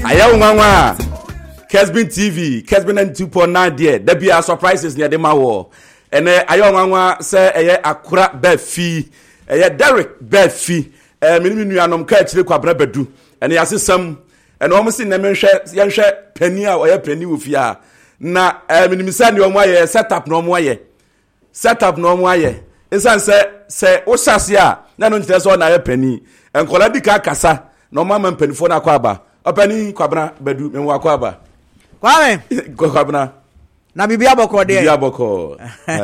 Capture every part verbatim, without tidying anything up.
Aya nwanwa Kesbin T V, Kesbin ninety-two point nine there. There be a surprises near the mawo. And aya nwanwa say eye akura befi. Eye Derek befi. Eh minimi nuanom ka akire kwabra badu. And yase sam and almost in the mention yanhwe penny a oye penny wo fia. Na eh minimi sa ne omo aye setup no omo aye. Setup no omo aye. Insan say say o hyase a na no ntire so na aye penny. Enkola di ka kasa no mama mpanifo na kwaba. Opani kwabna badu menwo akwaba. Kwame kwabna na bibia boko de bibia boko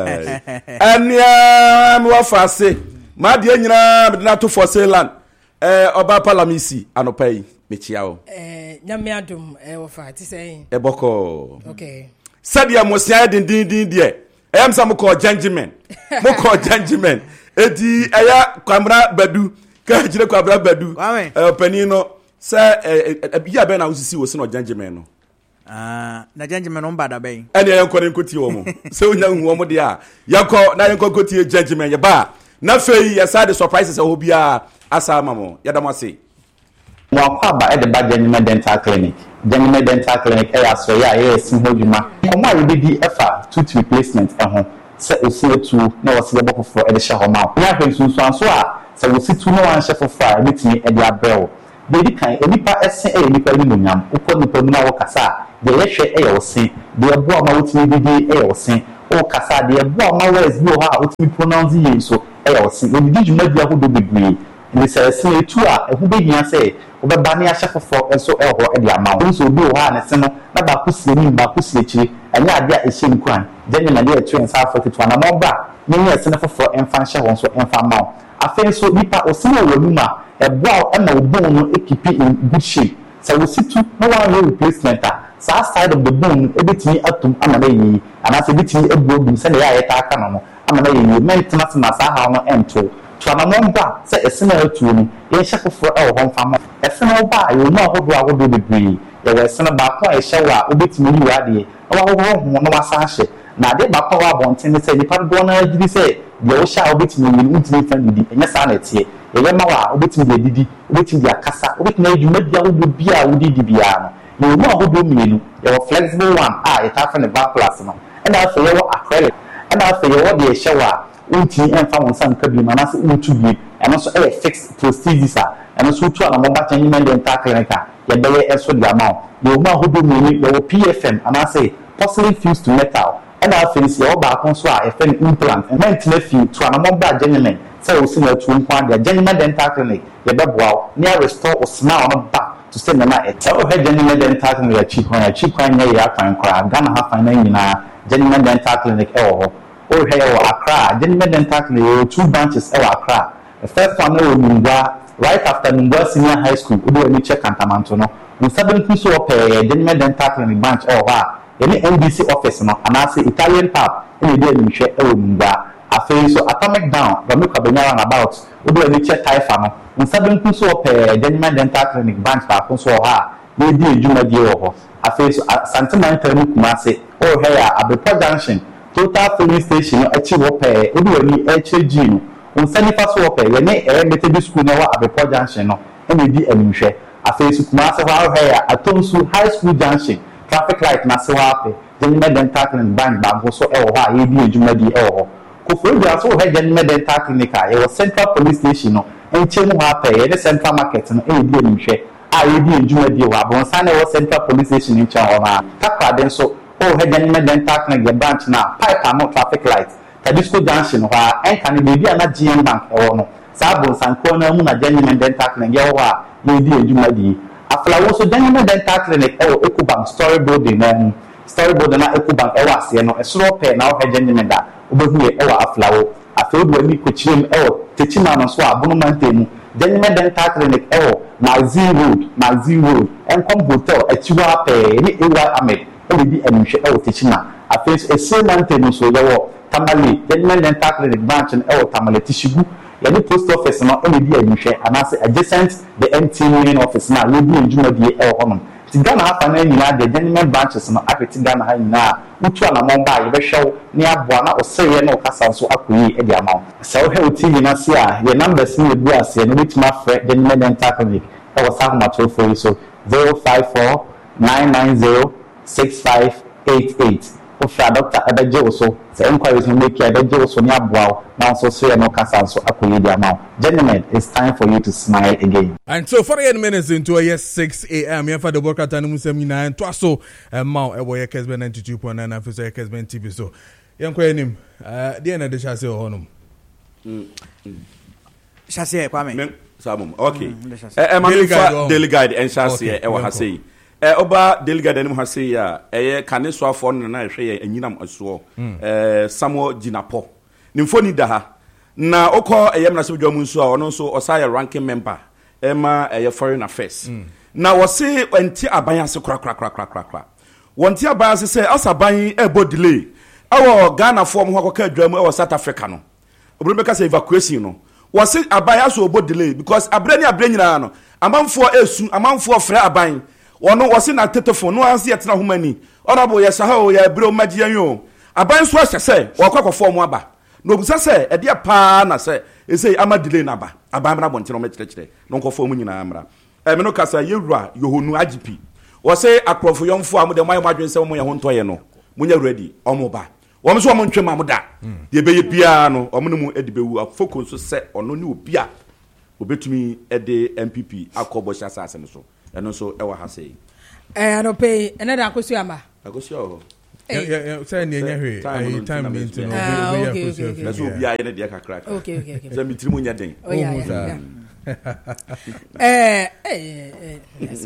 ania me wa fase ma de nyina me na to for sale eh oba palamisi anopai mechia o eh nyame adum eh wo fa ti sei e boko okay sadia mosia din din din de em sam ko gentleman mo ko gentleman edi eya kwamra badu ka jire kwabra badu eh pani no se eh bia be na usisi wo se no gentleman no ah na gentleman on bada ben ene yanko ne nkoti wo mo se onya hu wo mo de a yanko na yanko nkoti gentleman ye ba na fei ya side surprises e hobia asa mamo ya damase mo akwaba e de ba gentleman dental clinic gentleman dental clinic e aso ya e si hoduma mo ma we di efa tooth replacement e ho se osietu na wo se de bofofo e de hye ho ma na hwe sunsu anso a se wo situ no wan hye fofo a betimi e de abrɛwo de di kan enipa ese e enipa ni munyam ukọ nipa mu na wo kasa de yehwe e yosin de ebo ama wotimi bidi e yosin o kasa de ebo ama words bi o ha wotimi pronounce ye so e yosin we di juma dia ho do bebre ni se se etu a ehu be hia se obeba ne ahye fofo enso e ho e de ama wo so bi o ha ne se no na ba kusie ni ba kusie chiri anya ade a ehye nkwan de nyina de etu ensa forty-two na mo ba ne ne se ne fofo emfa hye ho so emfa ma afen so nipa osimo wo numa ebo e na obon no ekipi in good shape so we sit to no one replacement sa side of the bone ebetimi atum amana yi ana se betimi egbodum se na ya yeta aka no amana yi maintenance na sa ha no ento to na mo ba se esena atu no ye hye fofo e wo honfa ma esena ba yo no ahodo ahodo bebre ye we esena ba ko e hye wa obetimi yi wa de wa ho ho no wa sa hye na de ba ko wa bonten se ni pardo na agiri se ye wo sha obetimi yi ntimi fa didi enye sa na tie ye ma wa obetimi de didi obetimi de akasa obetimi adwuma bia wo bia wo didi bia no you know how do me your flexible one ah it have in the back class no and I say your acrylic and I say your the shower unti emfa won san ka bi na na se untu bi and also a fixed prosthesis and also to na mo ba change men dental clinic ya be e so the amount you know how do me your P F M and I say porcelain fused to metal and I feel say your ba kon so a e implant and then to feel to na mo ba genuine say o sin atu nkwa dia genuine dental clinic ya be boa near restore or smile on back to say na e tell her genuine dental clinic ya cheap one cheap one ya kan kwa Ghana ha fan na nyina genuine dental clinic e wo ho o he wo Accra genuine dental clinic two branches e wo Accra the first one e wo Nungwa right after Nungwa Senior High School udo ni check Kantamanto no we seven piece of genuine dental clinic branch e wo ha any N B C office no and I say Italian pub e dey ni hwe e wo Nungwa afei so atomic down ba me kwabenya na about udo ni check Taifa no we seven piece of genuine dental clinic branch ba kon so ha na di ejuma die wo ho afei so Santimental ni kuma se o he ya Abepo Junction total filling station achi wo pe udo ni H G no we sani fa so pe ye ne e Methodist school na wa Abepo Junction no e me di animhwe afei so kuma se wa he ya Atonsu High School Junction traffic light na se wa pe genuine dental clinic branch ba go so e wo ha ye di ejuma die e wo ho ko fo dia so he genuine dental clinic a ye wo Central Police Station no enchemu ha pe ye Central Market no e di animhwe a ye di ejuma die wa bon sa na wo Central Police Station in cha wo na takwa den so o he genuine dental clinic ye branch na pipe and no traffic light Tadisco Junction wa en kan be bia na G M Bank e wo no sa bon sanko na mu na genuine dental clinic ye wo a ye di ejuma die afla wo so genuine dental clinic e wo Ecobank story building na story building na Ecobank e wo ase no e soro pe na wo he genuine da obehu e wo afla wo afro do ni kochirem e wo techima no so abono mantemu genuine dental clinic e wo Mazi Road Mazi Road enkom hotel achiwa pe ni ewa Ahmed e bi anhwe e wo techima afei e se mantemu so ye wo Tamale genuine dental clinic branch e wo Tamale Tishigu ya ni post office no e bi anhwe anase adjacent the M T main office na ye bi enjuma die e wo honom Tigana ha na nyina de genuine branches no apeti Ghana ha nyina utu ana mo ba ye be hwew ne aboa na oseye na okasa so akoyi e di ama se wo he T V na se a ye numbers ni ebu ase no bitima frɛ genuine dental clinic e wo sa homa to for so zero five four nine nine zero six five eight eight. Ofra Doctor Ebeje also. The inquiries will make Ebeje also near Bow. Now so say no casa so akoyedi amount. Gentlemen, it's time for you to smile again. And so forty-eight minutes into a yes six a.m. Here for the broadcast and Musemina and Twaso and Mount Ewa Kesben ninety-two point nine and for Kesben T V. So young Quenim, uh, the end of the chassis or honum. Chassis, Kwame. Samum. Okay. Eh, my daily guide and chassis. Ewa Hasi. Eh, Oba daily guide and Hasi ya. Eh, Kaniswa for na share and Yinam Aswo. Eh, Samo Jinapo. Nimfoni daha. Na oko eyem na sebjo munso a ono so osaya ranking member ema eye foreign affairs mm. na wose enti aban ase kra kra kra kra kra kra wonti aban ase say asaban ebo delay awo Ghana form ho akoka adwam e South Africa no obro meka say evacuation no wose aban aso obo delay because abrani abrani nyina no amanfo esu amanfo frɛ aban wono wose na tetefo no anse yetena homani honorable yesaha o ya bro magian yo aban so ahye wakwa form aba no busa se e dia pa na se e say ama delay na ba abamra bonte no mekyerɛkyerɛ no nkɔfo mu nyina amra e me no kasa yewura yohonu agipi wo se akrofo yomfo am de mayo madwen se mo ye ho ntoye no munya ready omo ba wo so omo ntwem am da de beye bia no omo no mu edibewu afoko so se ono ne obi a obetumi e de M P P akobo sha sase no so eno so e wa ha sei eh anope ene da akosu ama akosu o yeah, yeah, yeah. Say any any time time means no. Okay, okay. Let's go be aya na dia kakra. Okay, okay, okay. Say mitiri munya den. Oh yeah. Eh eh yes.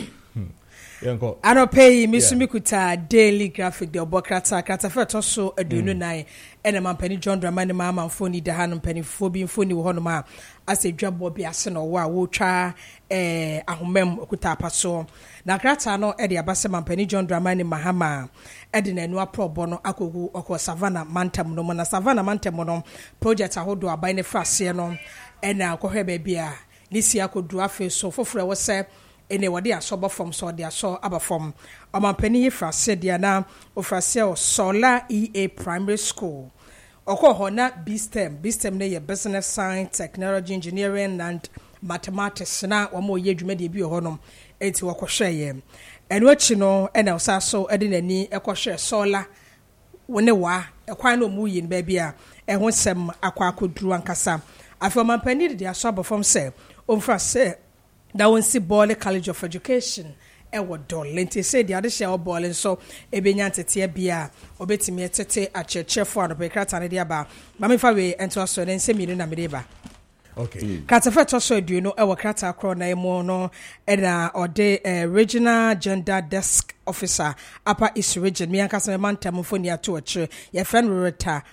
Yanko. Anope misumi kuta daily graphic de obokrata krata fe to so aduonu nine ene mampani John Dramani ma manfoni de hanom panifo bi mfoni wo honom a ase dwabo bi ase no wo a wo twa eh ahomem okuta apaso na krata no e de abase mampani John Dramani Mahama e de nanu aprobo no akogu okọ Savannah Mantam no na Savannah Mantam no project ahodo aban ne frase no e na akohwe ba bia ni si akodu afi so foforo wo se ene wode asobo from so de aso aba from amampani frase dia na ofrase o Solar E A Primary School okọ ho na B STEM B STEM ne ye business science technology engineering and mathematics na wo mo ye dwuma de bi ho nom enti wo kwohwe ye eno achi no ena osaso ede nani ekwohwe solar wone wa ekwan no mu yi ba bia eho sem akwa akoduru ankasa afi amampani de aso aba from say ofrase da wonsi Bole College of Education e wo dole nti say the adehye wo Bole so ebenya ntete bia obetimi etete achechefo ano bekrata ne dia ba mama fa we ento aso ne nsemi na me ba okay katafa to so aduno e wo krata akro na emo no e na ode regional gender desk officer upper east region me ankasa me mantam foni ato ache ye friend Rita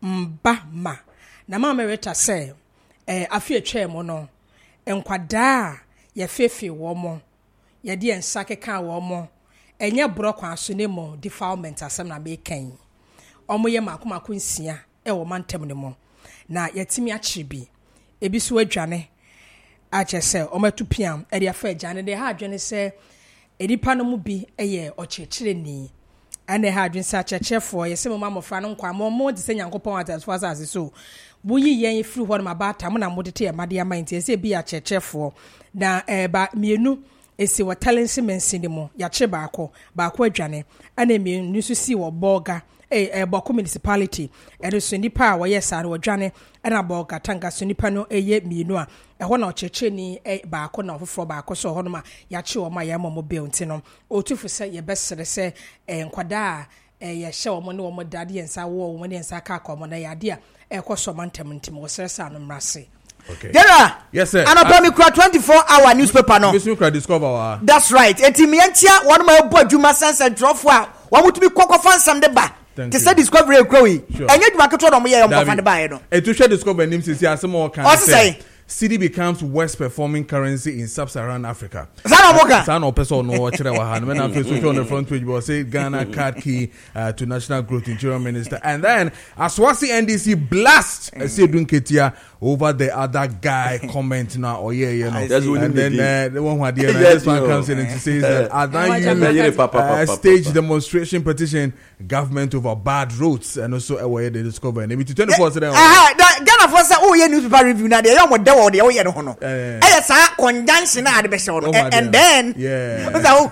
Mbama na mama Rita say eh afi atwa mo no enkwada ye fefe wo mo ye de ensa keka wo mo enye brokwa aso ne mo defilement asem na be kan omo ye makomako nsia e wo mantem ne mo na yetimi achibi ebi so adwane a chese omo tupiam e de afa adwane de ha adwane se edipa no mu bi eye ochechire ni ane ha adwane sa chechefo ye se mo mamofra no nkwa mo mo de se nyankopon atasfo asase so buyi yen free ho na bata mo na mo de te amade amanti se bi a chechefo na eh, ba mienu esi wa talent mensi ni mo ya che baako baako adwane ana mienu so si wo boga eh, eh Boko municipality ero so nipa a wo yesa na wadwane ana boga tanga so nipa no eye mienu a eho na ocheche ni eh, baako na ofoforo baako so ho no ma ya che wo ma ya mo be nti no otufu se ye besere se eh, nkwada eh, ya hye wo mo ne wo mo dade yensa wo wo mo ne yensa ka ka mo na ya de a ekoso mantam ntim wo seresa no mrase. Okay. Dera. Yes, sir. And I me twenty-four hour newspaper no. Yes, you can discover. Uh, That's right. Eti mi entia one my boy Juma sense and drop for. One would be kwakwa fan some de ba. To say discovery growy. Enye Juma keto no mo ye mo fan de ba ye no. E to share discover nim sisi asemo kan say. C D becomes worst performing currency in sub-Saharan Africa. Sana moka. Sana opeso no chere wa han. When I'm social on the front page, we say Ghana card key uh, to national growth interior minister, and then Aswasi N D C blast uh, say Dunketia over the other guy comment now. Oh yeah, you know. And then uh, the one who had this one comes in and says that other you uh, stage demonstration petition government over bad roads and also uh, where they discover. And maybe to twenty-four today. Ah, Ghana Ghana for say oh yeah newspaper review na dey yom de wo de wo ye no ho no eh yes conjunction na ade be show no and then yeah what's that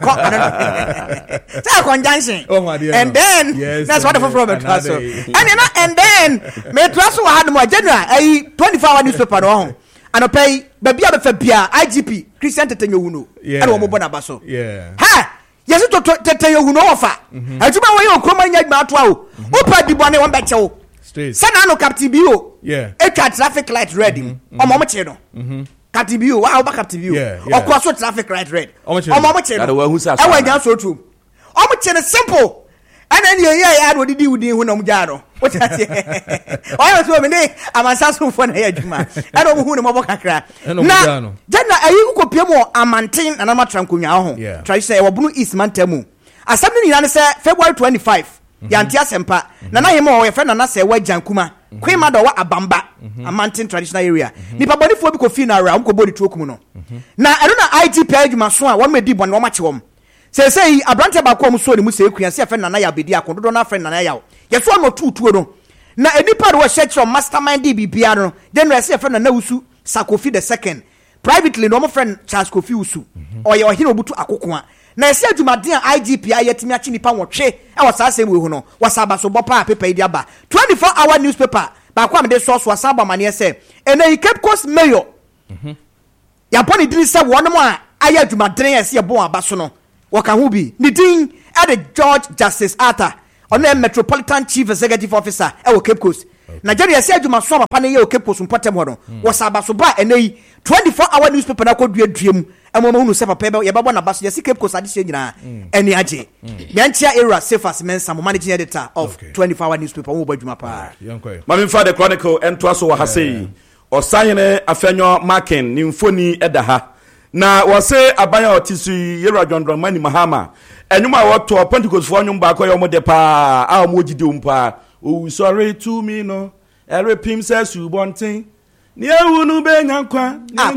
call say conjunction and then that's what the problem was so and you know and then me trust we had more general eh twenty-four hour newspaper no and pay baby abefa bia I G P Christian Tetenyo Huno and wo mo bona ba so yeah ha yes to Tetenyo Huno ofa ajuma we okroma nya gba to o opa dibone won be chewo straight sana no captain bio yeah e traffic light red o mo mo che no captain bio wa o ba captain bio o cross traffic light red o mo mo che no e wa nya so tru o mo che no simple and then yeah yeah yeah didi wudi hu na mu jaro what I say why was me dey amansa so for na adwuma and o hu na mo kakra na jana ayi ko pie mo amanten na na matran konwa ho try say e wobunu east mantamu asam ni na say February twenty-fifth yanti asempa na na him o ye fe na na say wa jankuma Queen Mother wa abamba amanten traditional area nipa body fo bi ko fi na ra am ko body tuokum no na I don't know I G P adwuma so a won me di bon wo ma che wom say say abrante ba ko mu so ni mu say kuya say fe na na ya bedi akododo na fe na na ya ye so no tutuo no na enipa do church from mastermind D B P R no then we say fe na na usu Sakofi the second privately no mo friend Charles Kofi usu or ye ohine obutu akoko na ese adwumaden I G P ayetimi achi nipa wotwe e wasa asem we hu no wasaba so bopa paper idi aba twenty-four hour newspaper ba kwa me de source wasaba mane say ene Cape Coast mayor mhm ya boni dini say wono mo a aye adwumaden ese ye bon aba so no waka hu bi ni din at the George Justice Arthur on the Metropolitan Chief Executive Officer e wo Cape Coast Nigeria say adwuma so papa ne ye o Cape Coast mpatem ho no wasaba so ba ene twenty-four hour newspaper na kodua duam amoma hunu se papa ye babo na baso ye Cape Coast ade se nyina eni age yantia era safest mensa managing editor of twenty-four hour newspaper wo badwuma pa mami fa the Chronicle ento aso wa hasei osanyene afenyo marking ni mfoni edaha na wase abanya otisu yera John Mani Mahama enuma woto Pentecost fo nyum ba ko yo mode pa a mo gidi umpa oh sorry to me no every pim says you bontin ni ehunu be nyankwa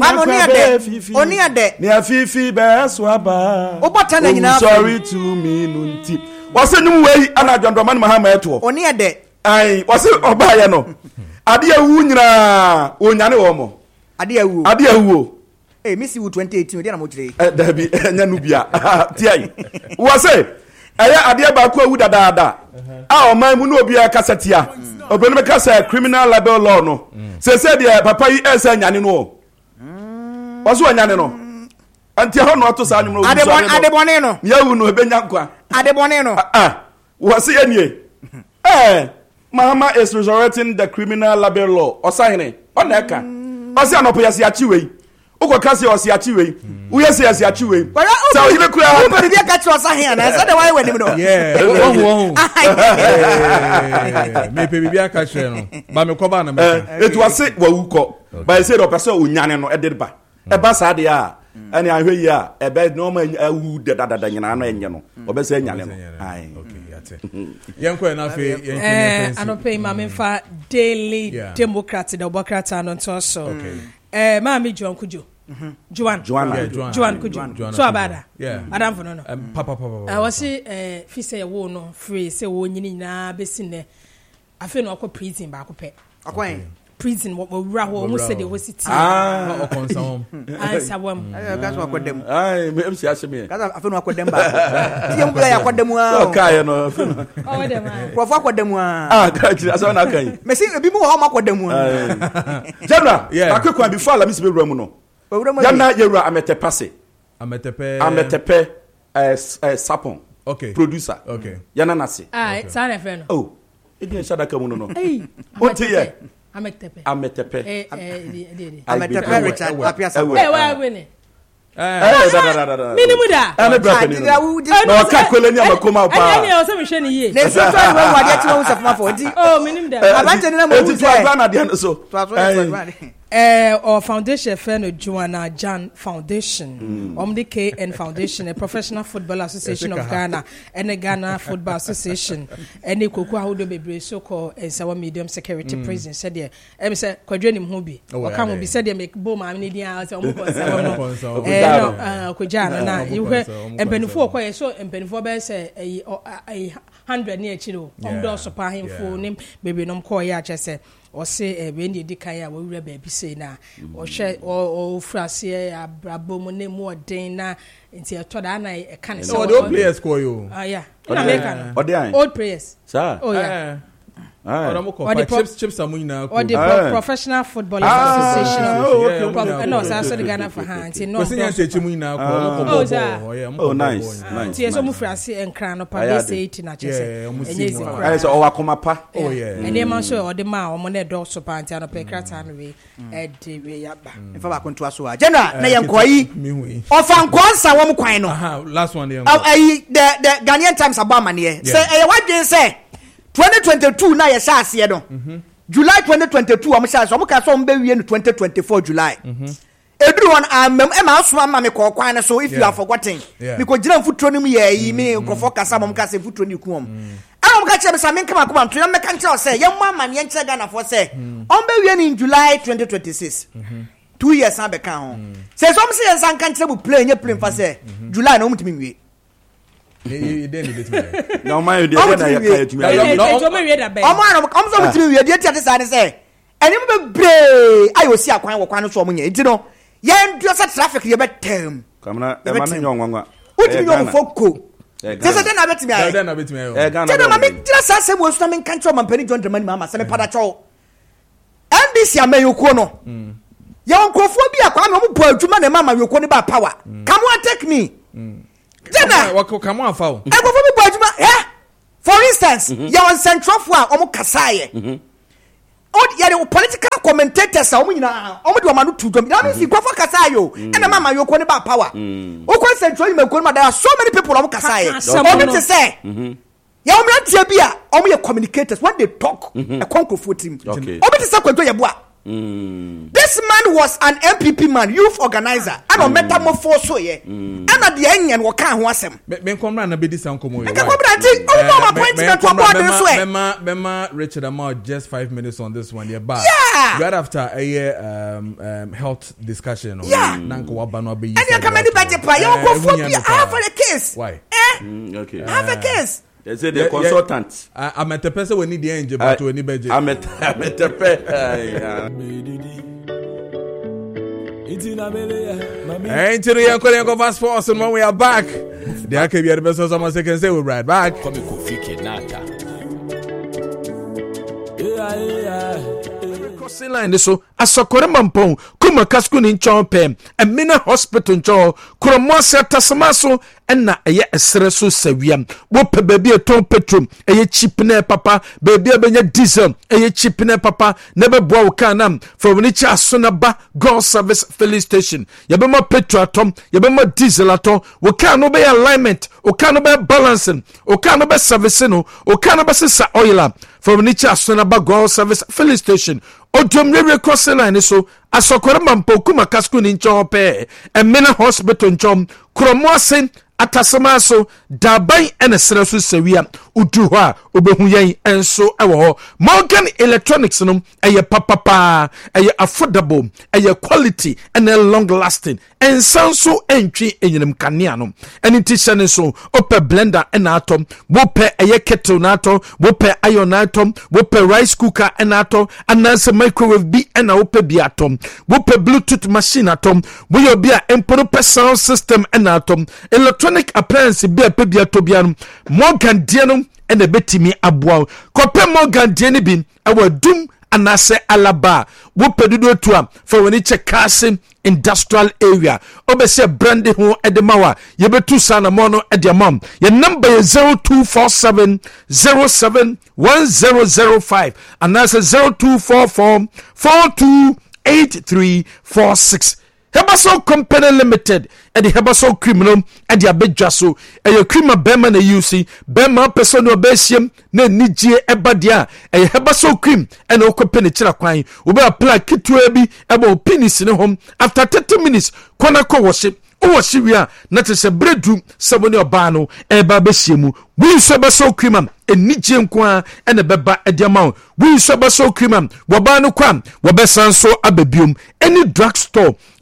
ni fifi oni ade ni afifi be so aba obota na nyina sorry to me no nti wase num wei ana John Mani Mahama eto oni ade ai wase oba ye no ade awu nyina onyane wo mo ade awu ade awu eh missy wu twenty eighteen odi na mo kire eh dabi nya no bia tiai wase aya ade ba ko awu dadaada a o man mu no obi akasatia obenu me kasa criminal libel law no se se de papa yi esa nyane no wase wanyane no anti ho no to sa anyum no ade bon ade bone no ya wu no ebenya nkwa ade bone no ah wase enie eh Mahama is resurrecting the criminal libel law osahene oneka wase anopo yase achiwe uko kasi wase achiwe uyese yase achiwe so ile kura uko bia kachi osahene na say the why we nim no yeah oh oh me pe bia kachi no ba me ko ba na me etu wase wa uko ba say do person unyane no edeba e ba sa de a ani ahwe yi a e be no ma awu de dadada nyina no enye no obese nyane no ai okay yate yenko na fe yenko eh anope ma me fa Daily Democrat the Democrat and so eh ma me John Kujo Joan Joan Joan Kujo so abada yeah adam for no no papa papa I was eh fi say wo no free say wo nyini na besine afi no akọ prison ba akọ pe akwan prison wo wura ho mu say the wo city ah o konsam ah sabam gas wa kodem ai me msi asheme gas afi no akodem ba ti yam bla ya kodem a o kai no o dem pro fa kodem a ah kachi asa na kan me si bi mu ho ma kodem a Jana akekwa before la mi sibe wura mu no Jana yewura ametepase ametepe ametepe eh sapon okay producer okay yana nase ah sa na fe no oh edin shadaka mu no no eh o ti ye ametepe ametepe eh eh ametepe Richard apiasa eh wa wini eh da da da da minimu da ana bra ni no ka kweleni amakoma pa ani o se me hwe ni ye na so so wa wa dia ti wo se fama for di oh minim da abanje ni na mo ti twa na dia so to aso eh or foundation fe no Joanna Jan Foundation um the K N Foundation a Professional Football Association of Ghana and the Ghana Football Association and the koku ahodo bebre so called ensawa medium security prison said there e be say kwadwani mu bi o ka mu bi said there make bo ma ni dia say o mo konsawa no eh no ah kwadwana na ihwe empanifo okoye so empanifo be say eh one hundred ni akiro om do so pa hemfo nim bebre nom koye a chese ɔse eh when di kan ya wo wura baabi sei na ɔhwɛ o frase abrabom ne mu ɔden na nti ɛtɔda na ɛka ne so old players ko yo ah yeah na make an ɔde old players sir oh yeah or the chips chips amuina or the pro- professional football association oh okay no so so the Ghana for hand no so say chips amuina ko oh nice nice tie so mu frase enkran no pa dey say it na chese enye zi kra I say o wakoma pa oh yeah ene man so o de ma o mo na do so pa antia no pe krata no we e de we yaba mfa ba konto aso a general na yenkoyi ofa nkonsa wo m kwan no last one dey the the Ghanaian Times abamane say e wadwen say twenty twenty-two na ye sha ase no July twenty twenty-two am sha so mo ka so mo be wie no twenty twenty-four July eduru won amem e ma so ma me ko kwan ne so if you are forgotten me ko gira mfutro nim ye yi me nkofo kasa mo ka se mfutro ni ku om am mo ka che me sa me nkama kuma nto me ka nche say ye mo amane ye nche Ghana for say on be wie in July twenty twenty-six two years an be kan ho say so mo se ye san kan nche bu play nye play fa say July na mo timi wie you didn't bit me no my you dey na ya ka etumi no me wie da be omo an omo so mutimi wie dey tiate sa ne say eni mo be bre ayo si akwan wo kwan no so omo nya enti no ye ndu sa traffic ye betem kamna e ma nyo nwanwa utimi yo foko sese den na betimi aye den na betimi aye e Ghana tena ma me tira sa se mo so me kan tro man pani John Dramani mama se me pada cho N B C amayoko no ye onkofo bi akwa me mo bo adwuma na mama yoko ni ba power come on take me Jena, wako come on foul. I go for me bojuma, eh? For instance, you on central for omo kasaye. O ya the political commentators omo nyina, omo de omanu tu dom. Na me si go for kasayo. E na mama you ko ni ba power. O ko central you me ko there are so many people omo kasaye. Omo te say. Ya omo rantie bia, omo ye communicators when they talk, e konkofo team. Omo te say kwadwo ye boa. Mm. This man was an M P P man, youth organizer. I don't metamorphose so ye. And at the end, and what can't was him. Ben come round a bit some come over. I come back and oh, my point to about this way. Bema, Bema, Richard Amar, just five minutes on this one. Yeah, back. Yeah. Right after a year um, um, health discussion. Yeah. Nanko Wabano be. And you come any budget pay. You go for I have a case. Why? Eh? Mm, okay. I have a case. They say the consultant. I'm at the person we need the angel, but we need budget. I'm at I'm at the Hey, to the young colleague of us for us, and when we are back, the I can be the best of someone can say we're right back. Crossing line so asokore mampon kuma kasku ni nchompe emina hospital ncho kromo seta samaso enna eye esere so sawiam wo pe baby eton petrol eye cheap na papa baby abenya diesel eye cheap na papa na be boa wo kanam from ni cha so na ba God Service filling station ye be ma petrol atom ye be ma diesel atom wo kan no be alignment wo kan no be balancing wo kan no be service no wo kan no be sisa oil from ni cha so na ba God Service filling station Odom River crossing line so asokore mampo kuma kasku ni nchope emena hospital nchom kromo asen atasama so daban ene sere so sawia udu ho a obehu yen enso ewo ho Morgan Electronics no eye papapa eye affordable eye quality and long lasting ensanso entwi enyinem kanea no eni tishane so ope blender ena atom wo pe eye kettle na atom wo pe iron na atom wo pe rice cooker ena atom ananse microwave bi ena wo pe bi atom wo pe bluetooth machine atom wo yo bi a empono pe sound system ena atom electronic appliance bi a pe bi atobianum Morgan dienum ene betimi aboa kope Morgan dieni bi ewa dum anase alaba wo pedudo to am for when it casting industrial area obese brand ho edemawa ye betu sana mono ediamam ye number zero two four seven zero seven one zero zero five anase zero two four four four two eight three four six Hebaso Company Limited and the Hebaso Criminal and the Abedjaso and your criminal Bema na U C Bema person obesium ne nijie ebadia and Hebaso Cream and Oko Penichira Quine will apply Kituebi about penis in home after thirty minutes. Konako worship. O Syria, not as a breadroom, Saboni Obano, Eba Besimu. We Sabaso Criman, and Nijian Qua, and a Beba Ediamount. We Sabaso Criman, Wabano Quam, Wabesan so Abebium, any drugstore.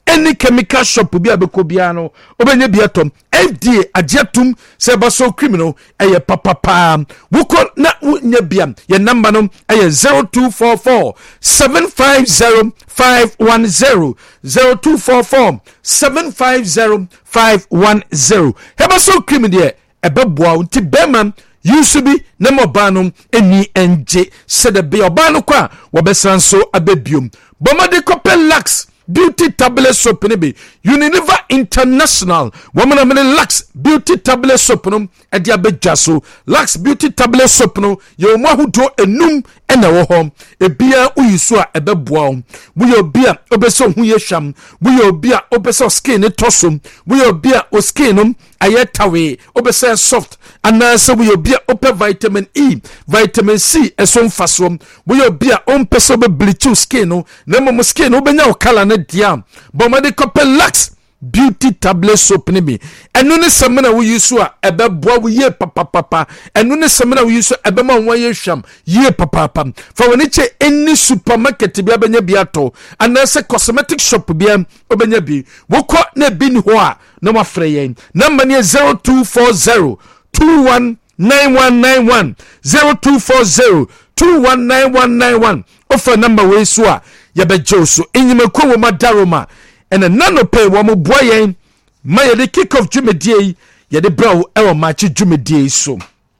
any chemical shop bi abeko bia no obenye bia tom F D A ajetum se baso criminal eye papa wuko na nya bia ye number no eye zero two four four seven five zero five one zero zero two four four seven five zero five one zero hebaso criminal ebeboa unti bema yusubi na mobano eni enje sede be obano kwa wobesranso abebium bomade kopel lax beauty tablet soap ne be Unilever International woman amene Lux beauty tablet soap no e dia bedwaso Lux beauty tablet soap no ye mo ahodo enum ena wo ho ebia uyiso a ebeboa wo ye obia obeso hu ye hwam wo ye obia obeso skin ne tosom wo ye obia o skin no ayetawe obeso soft anase wo ye obia ope vitamin E vitamin C eso mfaso wo ye obia ompeso be bleach skin no na mo skin no benya o color ne dia bomade couple Lux beauty tablet soap ne bi enu ne semena wo yusu a ebeboa wo ye papa papa enu ne semena wo yusu ebema wo ye hwam ye papa papa fa woni che any supermarket bia benya bia to anase cosmetic shop bia obenya bi wokọ na bi ni ho a na wafre yen number ne zero two four zero two one nine one nine one zero two four zero two one nine one nine one offer number we so a ye bejo so enyimako wo madaroma and nano pay wo mo boyen ma ye de kick off dwumedie ye de braw e wo match dwumedie so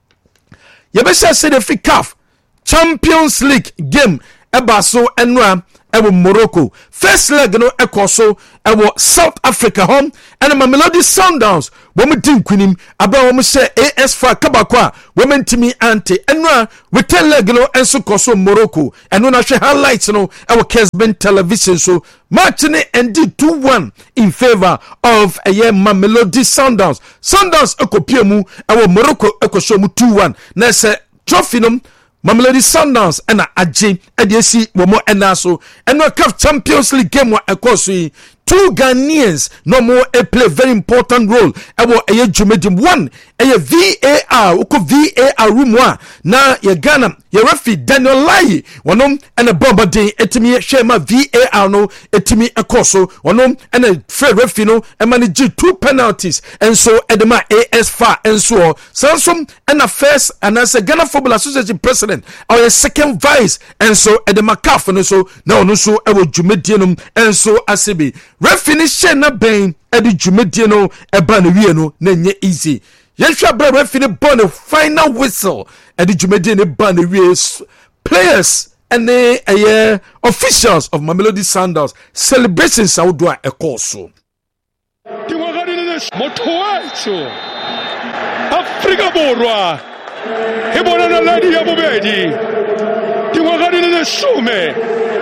ye be sha se de fikaf Champions League game e ba so enra e wo Morocco first leg no e koso e wo South Africa home and Mamelodi Sundowns wo mo din kunim abra wo mo she A S F A kabako a wo mentimi ante enra we ten leg no enso koso Morocco eno na hwe highlights no e wo Kesben television so match ne ended two one in favor of a year Mamelodi Sundowns Sundowns ekopiemu e wo Morocco ekosho mu two one na se trophy no Mamelodi Sundowns and Aje Edesi womo enaso and no CAF Champions League game wa ekoso two Ghanaians no more a play very important role ewo eye dwumedim one eye V A R uko V A R room wa na ye Ghana ye referee Daniel Lai wonom and a bomber day etimi shema V A R no etimi ekoso wonom and a fair referee no e manage two penalties and so edema A S F A and so Samsung and a first and as a Ghana Football Association president or a second vice and so edema C A F no so na no so ewo dwumediem and so asibi refinishe na ben edi dwumedie no eba na wie no na nye easy yehwa bra refini born final whistle edi dwumedie ne ba na wie players and the uh, officials of Mamelodi Sundowns celebrations awdo a ekoso motoacho Afrika borwa hebona na ladi ya bobedi tiwagadi ne shume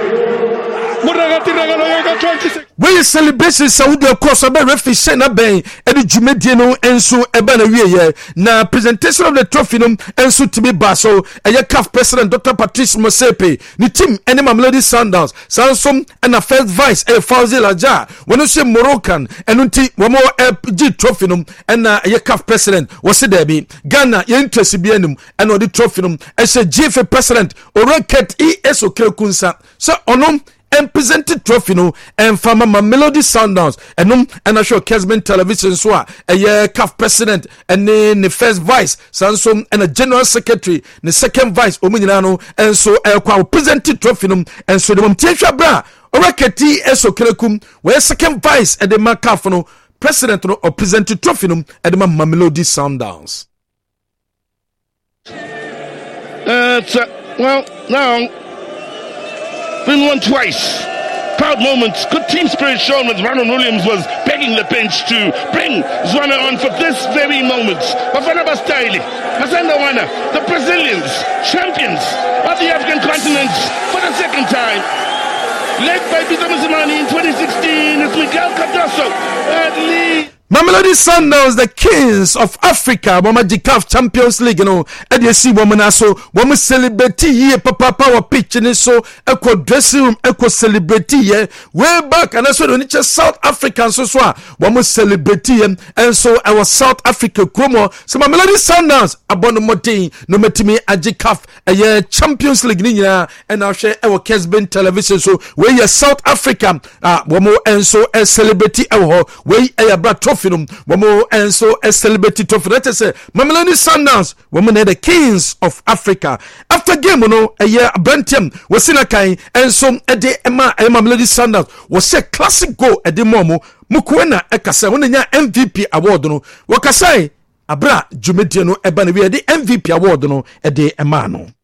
we celebration Saudi across about referee Shena Ben and the Jumedie no enso eba na wie na presentation of the trophy no enso to be baso a C A F president Doctor Patrice Motsepe ni team ene Mamelodi Sundowns Samsung and a first vice e Fauzi Laja when say Moroccan and unti wo mo G trophy no and a C A F president was there be Ghana ye interest bi enum and the trophy no e say G F A president Oroket E S Okrekunsa so onom and presented trophy no and farmer Mamelodi Sundowns and um and I show Kesben television so a C A F president and then the first vice Samsung and a general secretary the second vice omunyina no and so e kwa presented trophy no and so the mumtiahwa bra orakati esokrekum we second vice and the makaf no president no or presented trophy no and the Mamelodi Sundowns uh, uh well now been won twice. Proud moments, good team spirit shown when Ronald Williams was begging the bench to bring Zwana on for this very moment. Bafana Bastille, Masanda Wana, the Brazilians, champions of the African continent for the second time. Led by Peter Mzimani in twenty sixteen, it's Miguel Cardoso at lead. Mamelodi Sundowns, the kings of Africa, Mama G C A F Champions League, you know, and you see woman also, woman celebrate ye, papa power pitch, and so, echo dressing room, echo celebrate ye, way back, and that's what we just South African, so, so, woman celebrate ye, and so, our South Africa, Chromo, so Mamelodi Sundowns, abon the motin, no metimi, a G C A F, a year Champions League, Nina, and I'll share our Kesben television, so, where you South Africa, ah, woman, and so, a celebrity, oh, where a brat trophy. Womo and so a celebrity trophy. Let us say Mamelodi Sundowns, women are the kings of Africa. After game, you know, a year Brentium was in a kind, and so a day Emma Mamelodi Sundowns was a classic goal at the Momo Mukwena Ekasa when M V P award no Wakasai Abra Jumediano Ebani we the M V P award no a day Emano.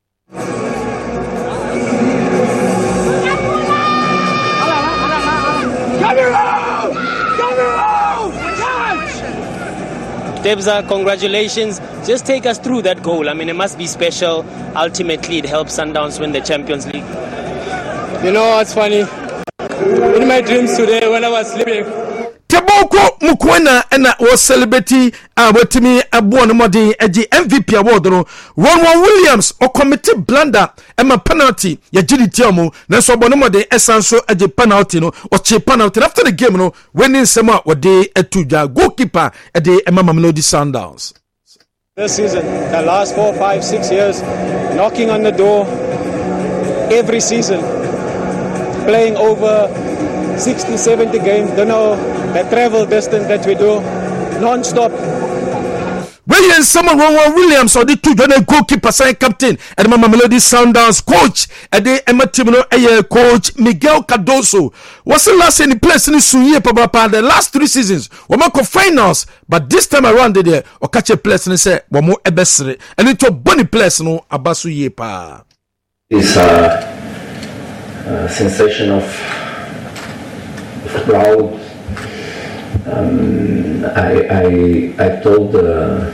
Debza, congratulations. Just take us through that goal. I mean, it must be special. Ultimately, it helps Sundowns win the Champions League. You know, it's funny. In my dreams today, when I was sleeping, Taboko Mukwena and was celebrity uh with me a born modi a G M V P award no Ron Williams or committee blunder and my penalty ya Jiri Tiamu na so bonomode esanso a G penalty no or che penalty after the game no winning sema or day a tuja goalkeeper a day a Mamelodi Sundowns. This season, the last four, five, six years, knocking on the door every season, playing over sixty, seventy games, don't know the travel distance that we do, non-stop. William Samuel Ron Williams or the two John goalkeeper sign captain and Mamelodi Sundowns coach and the Emma Timino a coach Miguel Cardoso was the last in the place in Sunye Papa the last three seasons we make finals but this time around there or catch a place and say one more ebesere and it's a bunny place no abasu yepa. It's a, a sensation of proud. Um, I, I I told uh,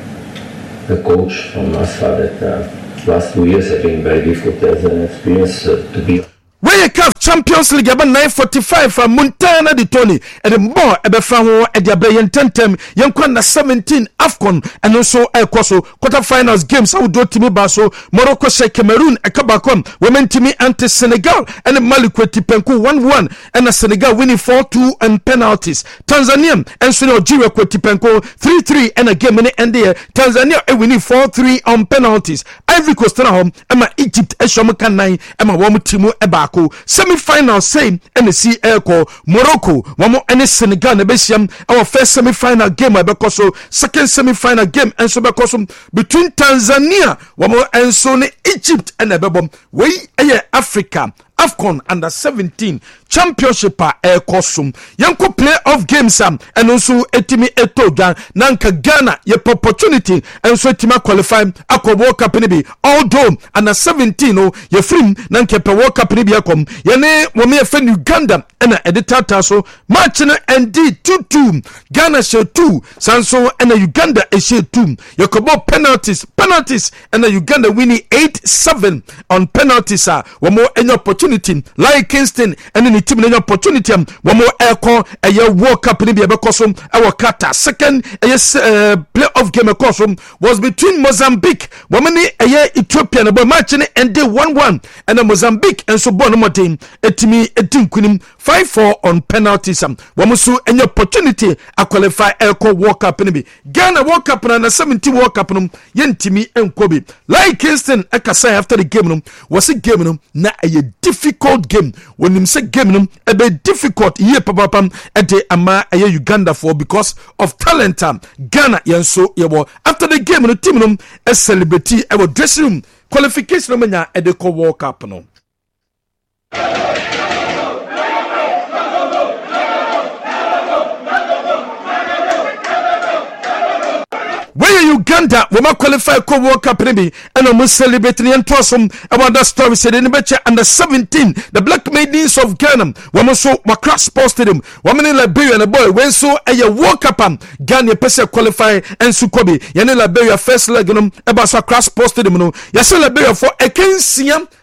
the coach from Masfa that uh, last two years have been very difficult as an experience uh, to be. Where you have Champions League about nine forty-five from Montana de Tony and the more ebe franco at the Abrayan ten Yankwana seventeen AFCON and also El Coso quarterfinals games out do Timi Baso Morocco say Cameroon a Kabacom women Timi anti Senegal and the Malikweti Penku one one and a Senegal winning four two and penalties. Tanzania and so Nigeria Kweti Penku three three and a game in the end there Tanzania a winning four three on penalties. Ivory Coast na home and my Egypt a Shomuka nine and my one Timu Eba semi-final same and the C Echo Morocco one more any Senegal na besiam our first semi-final game because so second semi-final game and so because between Tanzania one more and so Egypt and Ebebom we eh Africa AFCON under seventeen championship a ekosum yanko playoff games am and also etimi etoga nanka Ghana ye opportunity and so etima qualify akọ World Cup ni bi although under seventeen no ye free nanka pe World Cup ni bi akom ye ne wo me fe Uganda and editata so match na indeed two two Ghana show two sanso and Uganda e show two ye kobo penalties penalties and Uganda winning eight seven on penalties are one more any opportunity like Kingston and then the team an opportunity one more aircon a year World Cup in the Becosum our Qatar second a uh, playoff game Becosum was between Mozambique woman a year Ethiopian about matching and they one one and then Mozambique and so Bono team a team a team queen five four on penalties um one so any opportunity a qualify aircon World Cup in the Ghana World Cup and seventeen World Cup no yen Timmy and Kobe like Kingston a kasa after the game no was a game no na a difficult game when him say game no a bit difficult here papa at the ama a Uganda for because of talent um Ghana yen so yewo after the game no team no a celebrity a dressing room qualification no manya e de ko World Cup no. Where Uganda we ma qualify ko World Cup ni and we celebrate and awesome about that story said in the under seventeen the Black Maidens of Ghana we ma so Accra Sports Stadium we ma in Liberia and boy when so a World Cup am Ghana person qualify and Sukobi ya ne Liberia first leg no e ba so Accra Sports Stadium no ya so Liberia for a Kensiam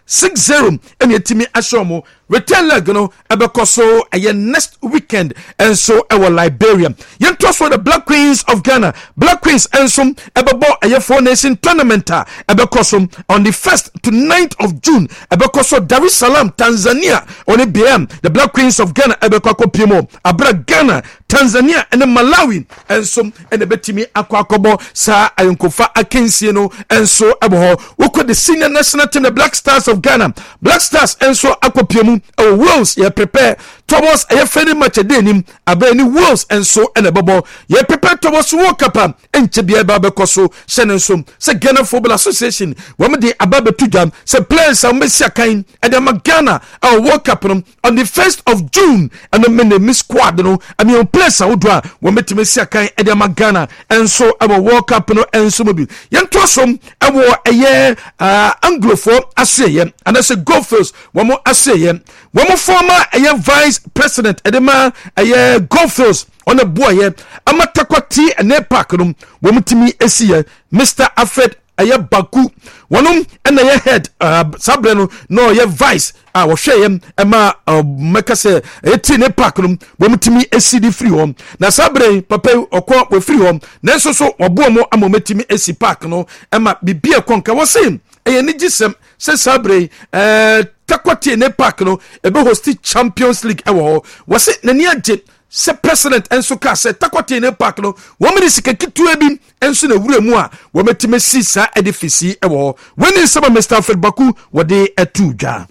six zero and yetimi ashomo return leg no ebeko so eye next weekend and so our Liberia yen trust for the Black Queens of Ghana Black Queens and some ebebo eye four nation tournament ebeko so on the first to ninth of June ebeko so Dar es Salaam Tanzania on the B M the Black Queens of Ghana ebeko kopimo abra Ghana Tanzania and Malawi and some and the betimi akwakobo sa ayonkofa akensie no and so ebo woko the senior national team the Black Stars of Ghana Black Stars and so akwapiemu our Wolves ye prepare Thomas a friendly match denim abani Wolves and so and ebo ye prepare Thomas World Cup and chebia babekoso shenensom se Ghana Football Association wame de ababe tujam se players are mesia kain and the Ghana our World Cup on the first of June and the men squad no I mean players are udwa wame to mesia kain and the Ghana and so our World Cup no and so mobile yan tosom awo eye uh Anglofo aseye and as a go first one more aseye one more former eye vice president edema eye go first on a boy amatakwati and ne park no womtimi esiye Mister Alfred eye Baku wonum and eye head uh sabreno no eye vice ah wo hweyem ema meka se eti ne park no womtimi esidi free home na sabre papa okọ we free home na so so obo mo amometimi esi park no ema bibia konka wo sim eye ni gisem se sabre eh takwati ne park no ebe host Champions League ewo wo se nani age se president enso ka se takwati ne park no wo me sika kitua bi enso na wura mu a wo metime sisa edifice ewo when some Mister Alfred Baku wo de atudwa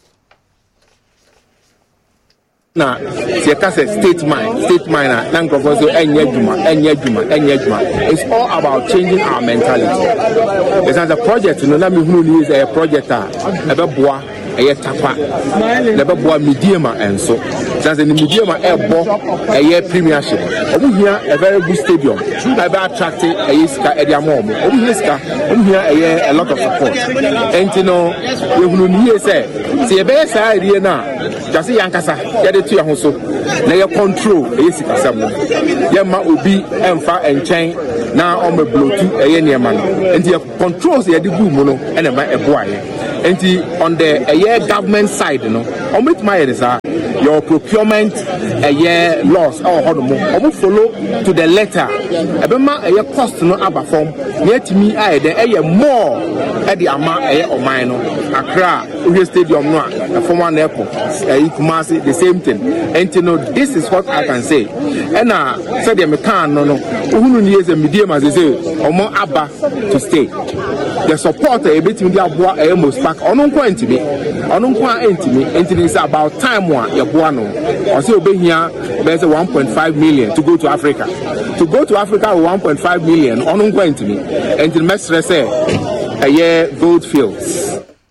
na sieka say state mine state mine na nkrofo so enye djuma enye djuma enye djuma it's all about changing our mentality. It's as a project no na me hunu ni is a project a ebeboa eye tapa lebeboa medium enso since the medium ebo eye premiership obu hia a very good stadium ebe attract eye ska ediamom obu hia ska obu hia eye a lot of support enti no we hunu ni say se ebe sa area na just yankasa ya to your so na your control e sika sam ya ma obi emfa enchen na o me blotu eye niema no and your controls ya di gu mu no e na ma eboaye and on the eye government side no o met my is your procurement eye laws or how mo o follow to the letter ebe ma eye cost no aba form na timi aye the eye more e di ama eye o man no Accra Uhe Stadium no a former airport eye Kumasi the same thing. And you know, this is what I can say. And uh, said the mekan no no. Uhunu ni is a medium as they say, omo aba to stay. The support a bit in the abua a most back. Onon kwa intimi, onon kwa intimi. Intimi is about time one ya buano. Also be here, there's a one point five million to go to Africa. To go to Africa with one point five million. Onon kwa intimi. And the mestre say a year gold fields.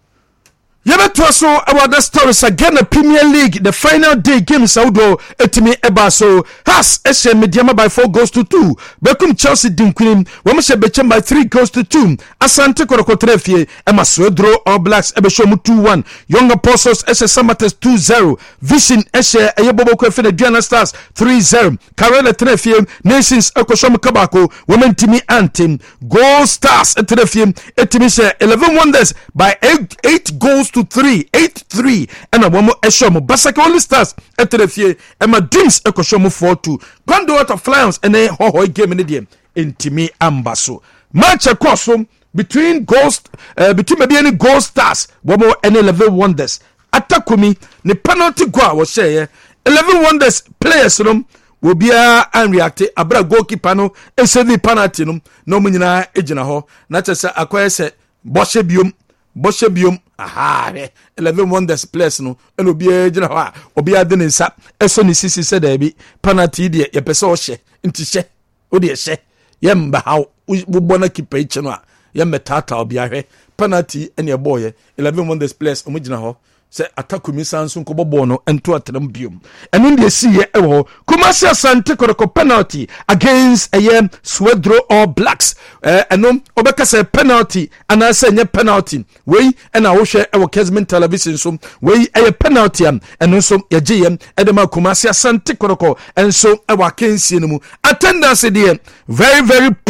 Yebeto so about the stories again the Premier League the final day games outdo etimi eba so has eshe mediama by four goals to two bekum Chelsea dinkwim we mse bechem by three goals to two Asante Korokotrefie ema so draw All Blacks ebe show mu two one Young Apostles eshe Samates two zero Vision eshe eyebobo ko efe the Diana Stars three zero Karela Trefie Nations ekoshom kabako women timi antim Goal Stars etrefie etimi she eleven Wonders by eight, eight goals to three eight three and a woman eshomo Basaka All Stars etrefie ema Dreams ekoshomo four two Gondo out of Flyers and a ho game in the game intimi ambaso match across between Ghost uh, between maybe any Goal Stars woman and eleven Wonders atakumi ni penalty goal was share eleven Wonders players no will be a unreact abra goalkeeper no e save penalty no no munyina ejina ho na chese akoye se boshe biom boshe biom aha eleven Wonders players no eno obi ejina ho a obi ade ne nsa eso ni sisi se da bi penalty de ye pese o hye nti hye o de hye ye mba ha wo na keeper ichi no a ye metata obi ahwe penalty ene e boy eleven Wonders players omugina ho se atakumi sanso nkobobo no ento atram biom eno de siye ewo Kumasi Asante Kotoko penalty against a Swedro All Blacks eh eno obeka se penalty ana se nye penalty we ena wo hwe ewo Kesman television so we e penalty am eno so ye gem edema Kumasi Asante Kotoko enso ewa kensi no mu attendance de very very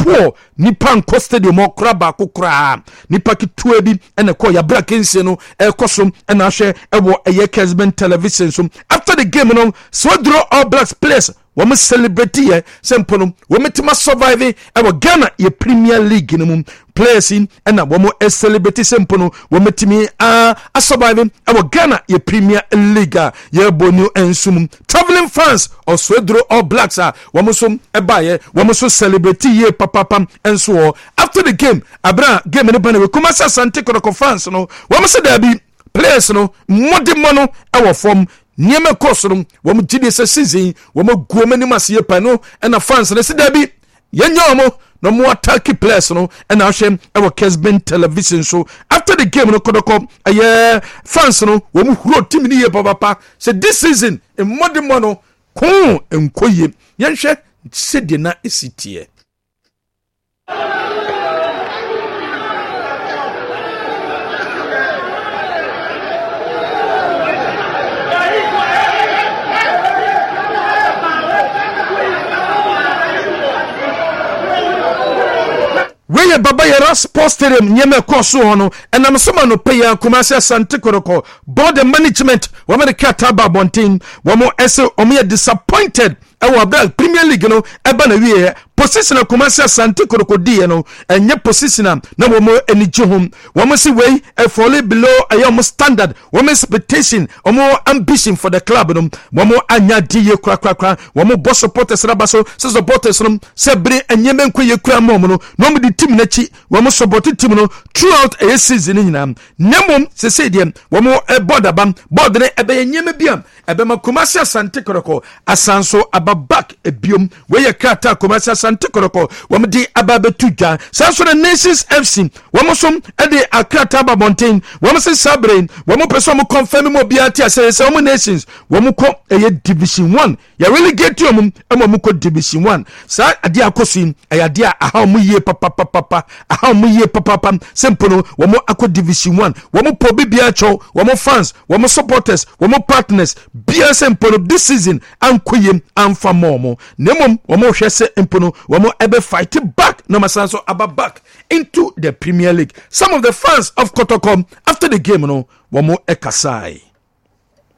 poor nipa nko stadium okra ba kokra nipa kitua bi ene ko ya bra kense no e kosom ena hwe ewo eye Kesben television so after the game no so draw All Blacks players we celebrate ye sempono we metima survive ewo Ghana ye Premier League no mu players in ena we celebrate sempono we metimi a uh, survive ewo Ghana ye Premier League ye bonu ensum traveling fans or so draw All Blacks a we so eba ye we so celebrate ye papa pam enso after the game abra game ne bana we kuma sa Asante Kotoko fans no we say there be players no modimo no ewo form nieme kosrum wo mu gidi se season wo mu guomani mase pa no na fans ne se da bi yenyo mo no mo attack players no na hwem ewo Kesben television so after the game no Kotoko aye fans no wo mu huro team ni ye papa say this season in modimo no ko enkoye yenhwe se de na esitie Weye baba yera sports stadium nyeme koso hono enam soma no pay Kumasi Asante Kotoko board management wo me kata ba bontin wo mo ese o me disappointed e wo abra Premier League no eba na wie position Kumasi Asante Kotoko die no enye position na wo mo enije hom wo mo si wey e fall below ayom standard wo mo expectation wo mo ambition for the club no wo mo anya die kra kra kra wo mo boss supporters rabaso se supporters no se bre enye menko ye kra mom no no mo team na chi wo mo support team no throughout a season nyina nemom se se dem wo mo e board abam board ne ebe nyeme biam ebe ma Kumasi Asante Kotoko asanso ababak ebiom we ye krata Kumasi Asante Kotoko wo mo di ababetuja sanso the Nations F C wo mo som e de akrata babonten wo mo se sabrain wo mo person mo confirm mo biati ase se wo mo Nations wo mo ko e division one ya really get you mo e mo ko division one sa ade akosin e ya de aha mo ye papa papa aha mo ye papa pam simple wo mo akọ division one wo mo po bibia cho wo mo fans wo mo supporters wo mo partners bia simple this season ankoyem amfa momo nemom wo mo hwe se impono wo mo ebe fight back no masanso aba back into the Premier League. Some of the fans of Kotoko after the game no wo mo ekasai